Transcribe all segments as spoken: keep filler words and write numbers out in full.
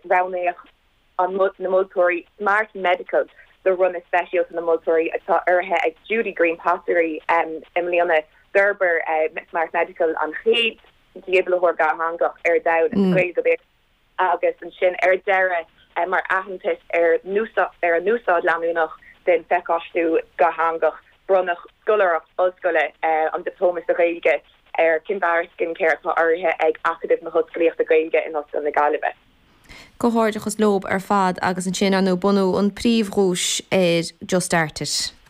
round on na multóí Smart Medical the run a special in the multóí atá arthe ag Judy Green Pottery um, Emiliana Gerber uh, Smart Medical an chéad diablo hor ga hangach ar down mm. Gre go bit agus an sin ar dere uh, mar ahantis ar nusa ar a nusa lanu noch den fekáú ga hangach bronnach sskolarach osscoile uh, an diploma a réige ar Kinbar skincare tá arthe ag acadib na hoscoíocht a gaige in os an na Galibe. Go háirdachas lob ar fad agus an sin anú bunú an príomhrúis ar just started.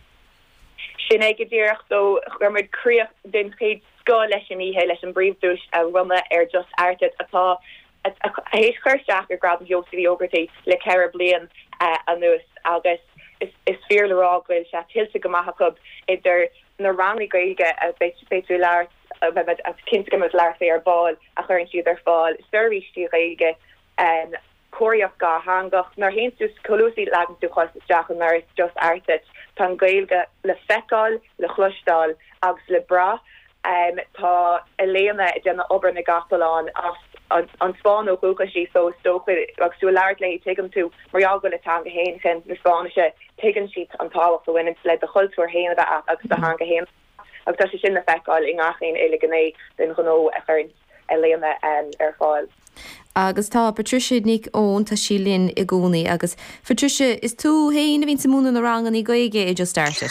Sin ag go ddíireach dó chuirmid críoch den chéad sá leis an ihe leis an bríomhdúis a runna ar just started atá a hééis chuirteach ar grad Josí Ogerty le ceir blian an nuas agus is is fear le rá goil se tiltte go maithacub idir na rannaí gaige a béú leir a cinscam leir fé ar báil a chuirn siad ar fáil servicetí gaige an choíoch ga hangach nar hen dus colúsí legan tú chuisteach an mar is just artit tan gailge le feáil le chlustal agus le bra um, tá eléana i denna obair na gapalán as an an Spáin ó goga sí so stochuid agus tú leir le tem tú marall go le tanga héin chin na Spáinise tegan siad an táhacht a winnin le de chuiltúir héana a agus a hanga héin agus tá sé sin na feáil i ngachéin éile ganné den gnó a chuirn eléana um, ar fáil. Agus tá Patricia Nick ón tá sí linn i gcónaí agus Patricia is tú héin a vín sa múna na rangan í gaige i just started.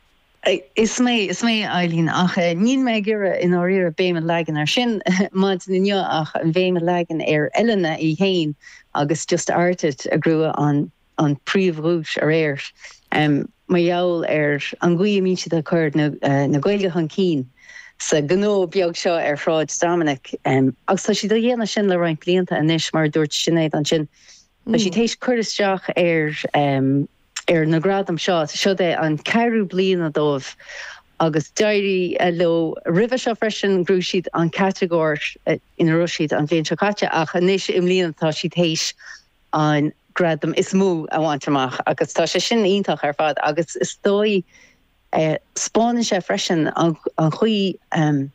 Is mé is mé Eileen ach níl mé gure in áíir a béime legan ar sin mad ninne ach an bhéime legan ar Elena í héin agus just artit a grua an an príomhrúis ar éir um, mar jaall ar an gcuí míse a chuir na, uh, na gailge an cín sa gó beag seo ar fráid Dominic um, agus tá si do dhéana sin le roiin blianta a níis mar dúirt sinnéad an sin mm. Tá si tééis chuiristeach ar um, ar na gradam seo seo é an ceirú bliana dómh agus deirí uh, lo rive seo freisin grú siad an categóir uh, ina ruisiad an bhéon seocaite ach a níos im líanatá si tééis an gradam is mú a bhaintach agus tá sé sin ítach ar fad agus is dói Uh, Spáin sé freisin an chuí um,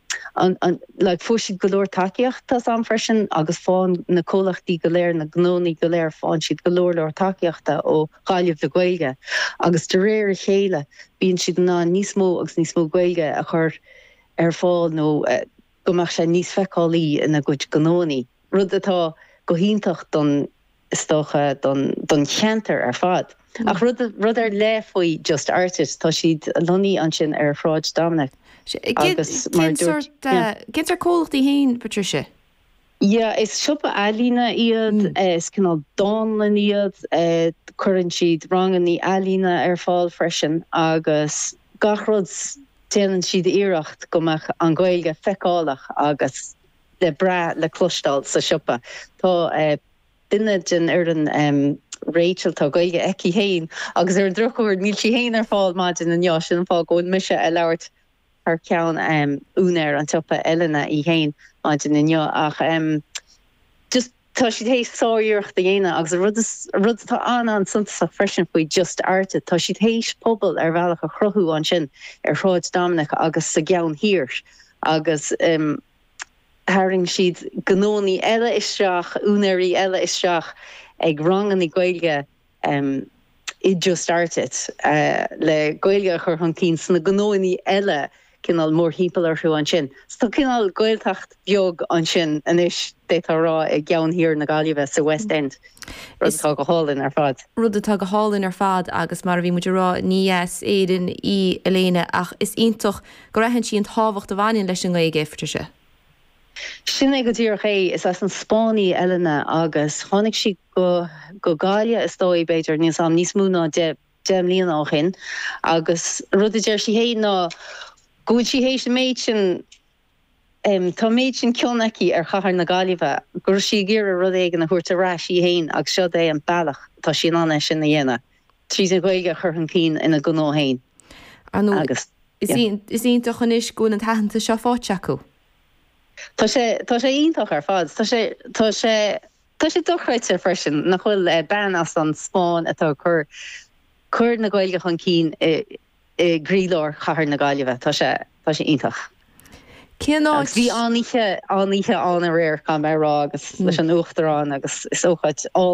le fuisiid golóir takeíocht tá an freisin agus fáin na cólachtaí go léir na gnóí go léir fáin siad golóir leir takeíochta ó gáileh de gailge agus de réir a chéile bíonn siad ná níos mó agus níos mó gailge a chur ar fáil nó uh, gomach sé níos feicáilí ina gcuid gnóí rud atá go híntaach don stocha don don cheantar ar fad. Mm. Ach rud rud ar le faoi just artist tá siad loní an sin ar fráid Dominic. Agus mar dúirt Gint ar cólachtaí héin Patricia? Ja, is siúpa Alína iad, mm. is cinál dálan iad, uh, churann siad rangan í Alína ar fáil freisin agus gachrod déanann siad iirecht gomach an gailge feicálach agus le bra le clustal sa siúpa. Tá uh, duine den ar an um, Rachel tá gaige eici héin agus ar drochúir níl si héin ar fáil maidin an jo sin fá goin mise a leirt ar ceann um, únair an tupa Elena í héin maidin in jo ach um, just tá si hééis sáíocht a dhéine agus rud rud tá an an sunta sa freisin faoi just arte tá si hééis pobl ar bhealach a chrothú an sin ar Fráid Dominic agus sa geann hir agus um, haring siad gnóí eile isteach únairí eile isteach ag rangan í gailge um, i just started uh, le gailge chur an cín sna gnóí eile cinál mór hípal ar an sin. Sta cinál gailtacht beag an sin inis détá rá ag geann hir na Gaillimhe sa West End. Rud atá go hálinn ar fad. Rud atá go hálinn ar fad agus mar bhí muidir rá níos éidir í Eléine ach is iontoch go raithinn sí an táhacht a bhain leis an gaige Patricia. Sin go dtír ché is as an Spáinní Elena agus tháinig si go go Gaile is dói beidir níos am níos múna de dem líon á chin agus rud idir si hé ná goid si hééis méid sin um, tá méid sin ceolnaí ar chahar na Gaillimhe gur si ggéar a rud éigen na chuirta rá sí héin agus seo é an bailach tá sin anna sin na dhéine. Trí an gailge chur an cín ina gnó héin. Agus is ionintach chunis gún an tahananta seo fáte acu. Tá sé tá sé ionintach ar fad tá sé tá sé tá sé dochreite freisin nach bhfuil uh, ban as an Spáin atá chur chur na gailge chun cín i i grílór chahar na Gaillimhe tá sé tá sé ionintach. Céanáid bhí aníthe aníthe an a réir chu mé rá agus leis an uachtarrán agus is óchaid á